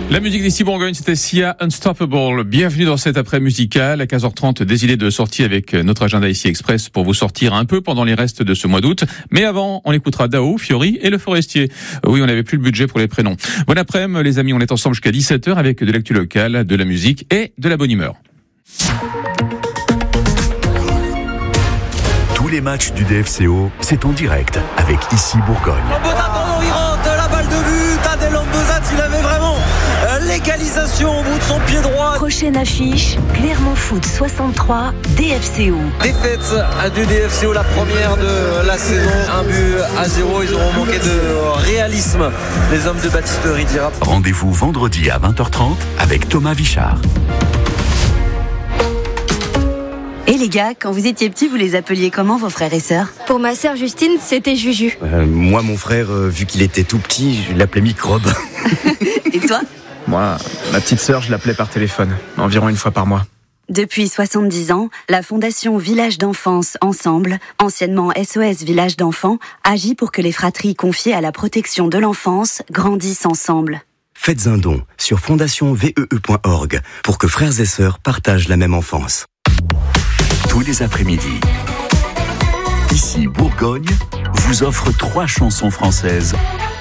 La musique d'ici Bourgogne, c'était Sia Unstoppable. Bienvenue dans cet après musical. À 15h30, des idées de sortie avec notre agenda ici Express pour vous sortir un peu pendant les restes de ce mois d'août. Mais avant, on écoutera Dao, Fiori et Le Forestier. Oui, on n'avait plus le budget pour les prénoms. Bon après-midi, les amis, on est ensemble jusqu'à 17h avec de l'actu locale, de la musique et de la bonne humeur. Tous les matchs du DFCO, c'est en direct avec Ici Bourgogne. Lambozat, il rentre, la balle de but. Adel Lambozat, il avait vraiment l'égalisation au bout de son pied droit. Prochaine affiche, Clermont Foot 63, DFCO. Défaite du DFCO, la première de la saison. 1-0, ils auront manqué de réalisme, les hommes de Baptiste Ridira. Rendez-vous vendredi à 20h30 avec Thomas Vichard. Et les gars, quand vous étiez petits, vous les appeliez comment vos frères et sœurs ? Pour ma sœur Justine, c'était Juju. Moi, mon frère, vu qu'il était tout petit, je l'appelais Microbe. Et toi ? Moi, ma petite sœur, je l'appelais par téléphone, environ une fois par mois. Depuis 70 ans, la Fondation Village d'Enfance Ensemble, anciennement SOS Village d'Enfants, agit pour que les fratries confiées à la protection de l'enfance grandissent ensemble. Faites un don sur fondationvee.org pour que frères et sœurs partagent la même enfance. Tous les après-midi, Ici Bourgogne vous offre 3 chansons françaises